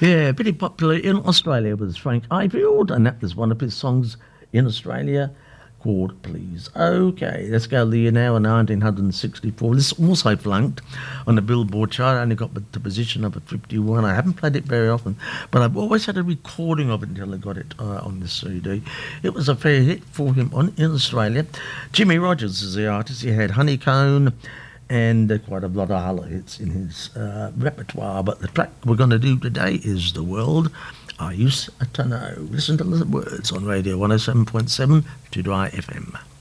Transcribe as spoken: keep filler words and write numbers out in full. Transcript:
Yeah, pretty popular in Australia was Frank Ifield, and that was one of his songs in Australia called Please. Okay, let's go to the year now in nineteen sixty-four. This also flunked on the Billboard chart. I only got to position number fifty-one. I haven't played it very often, but I've always had a recording of it until I got it uh, on the C D. It was a fair hit for him on in Australia. Jimmy Rogers is the artist. He had Honeycomb and uh, quite a lot of other hits in his uh, repertoire. But the track we're going to do today is The World I Used to Know. Listen to the words on Radio one oh seven point seven to Dry F M.